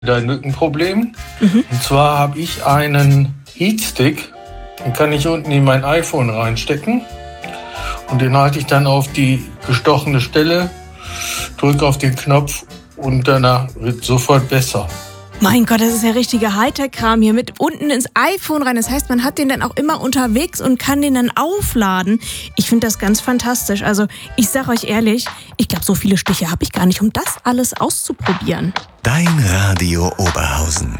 dein Rückenproblem. Und zwar habe ich einen Heatstick, den kann ich unten in mein iPhone reinstecken und den halte ich dann auf die gestochene Stelle, drücke auf den Knopf und danach wird sofort besser. Mein Gott, das ist ja richtiger Hightech-Kram hier mit unten ins iPhone rein. Das heißt, man hat den dann auch immer unterwegs und kann den dann aufladen. Ich finde das ganz fantastisch. Also ich sag euch ehrlich, ich glaube, so viele Stiche habe ich gar nicht, um das alles auszuprobieren. Dein Radio Oberhausen.